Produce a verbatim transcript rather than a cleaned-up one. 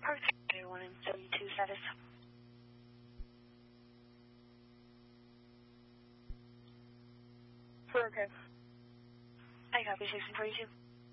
Park three one and seventy-two status. Four, okay. I copy six and forty-two.